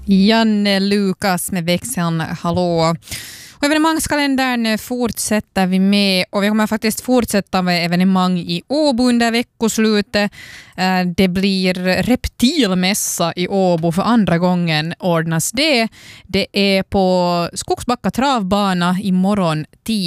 Janne Lukas med växeln Hallå. Och evenemangskalendern fortsätter vi med, och vi kommer faktiskt fortsätta med evenemang i Åbo under veckoslutet. Det blir reptilmässa i Åbo för andra gången ordnas det. Det är på Skogsbacka travbana imorgon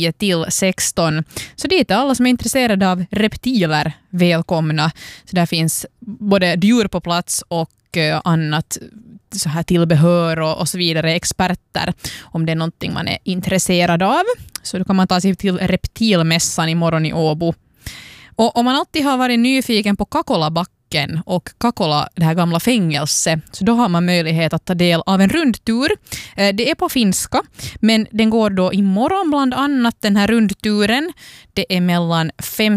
10-16. Så dit är alla som är intresserade av reptiler välkomna. Så där finns både djur på plats och annat så här tillbehör och så vidare, experter om det är någonting man är intresserad av. Så då kan man ta sig till reptilmässan imorgon i Åbo. Och om man alltid har varit nyfiken på Kakolabacken och Kakola, det här gamla fängelse, så då har man möjlighet att ta del av en rundtur. Det är på finska, men den går då imorgon bland annat, den här rundturen. Det är mellan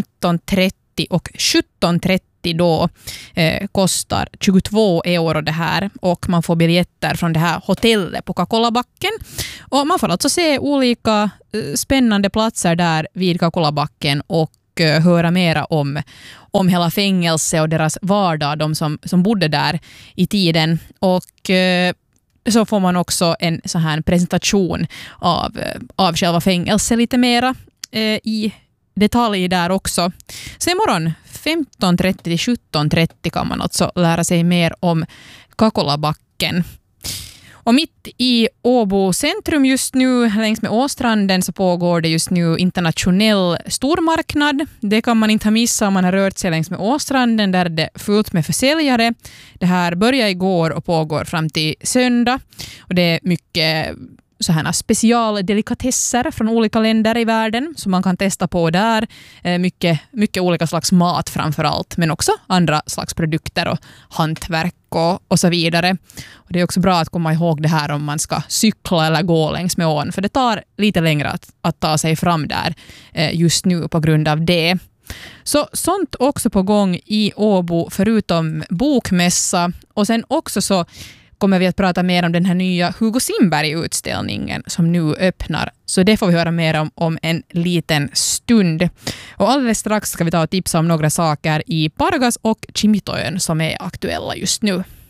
15.30 och 17.30 då, kostar 22 euro det här, och man får biljetter från det här hotellet på Kakolabacken. Och man får alltså se olika spännande platser där vid Kakolabacken och höra mera om hela fängelse och deras vardag, de som bodde där i tiden. Och så får man också en så här presentation av själva fängelset lite mera i detalj där också. Så imorgon 15.30 till 17.30 kan man också lära sig mer om Kakolabacken. Och mitt i Åbo centrum just nu, längs med Åstranden, så pågår det just nu internationell stormarknad. Det kan man inte ha missat om man har rört sig längs med Åstranden, där det är fullt med försäljare. Det här börjar igår och pågår fram till söndag. Och det är mycket så här specialdelikatesser från olika länder i världen som man kan testa på där. Mycket olika slags mat framför allt, men också andra slags produkter och hantverk och så vidare. Och det är också bra att komma ihåg det här om man ska cykla eller gå längs med ån, för det tar lite längre att ta sig fram där just nu på grund av det. Så sånt också på gång i Åbo förutom bokmässa, och sen också så kommer vi att prata mer om den här nya Hugo Simberg-utställningen som nu öppnar. Så det får vi höra mer om en liten stund. Och alldeles strax ska vi ta och tipsa om några saker i Pargas och Kimitoön som är aktuella just nu.